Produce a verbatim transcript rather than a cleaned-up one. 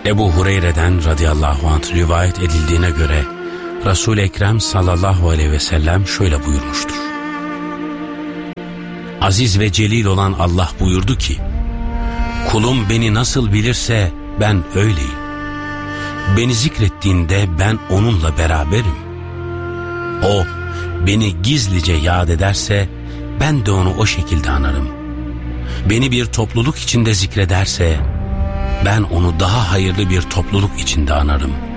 Ebu Hureyre'den radıyallahu anh rivayet edildiğine göre Resul-i Ekrem sallallahu aleyhi ve sellem şöyle buyurmuştur. Aziz ve celil olan Allah buyurdu ki, kulum beni nasıl bilirse ben öyleyim. Beni zikrettiğinde ben onunla beraberim. O beni gizlice yad ederse ben de onu o şekilde anarım. Beni bir topluluk içinde zikrederse ben onu daha hayırlı bir topluluk içinde anarım.